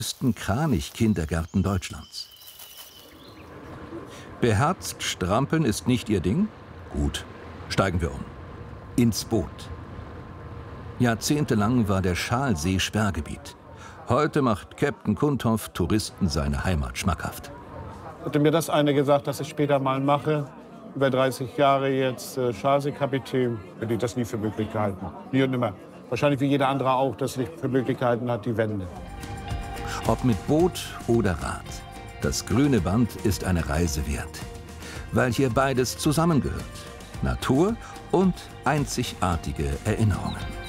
größten Kranich-Kindergärten Deutschlands. Beherzt strampeln ist nicht Ihr Ding? Gut, steigen wir um. Ins Boot. Jahrzehntelang war der Schalsee Sperrgebiet. Heute macht Captain Kunthoff Touristen seine Heimat schmackhaft. Hätte mir das eine gesagt, dass ich später mal mache, über 30 Jahre jetzt Schalseekapitän, hätte ich das nie für möglich gehalten. Nie und nimmer. Wahrscheinlich wie jeder andere auch, das nicht für möglich gehalten hat, die Wende. Ob mit Boot oder Rad, das grüne Band ist eine Reise wert. Weil hier beides zusammengehört. Natur und einzigartige Erinnerungen.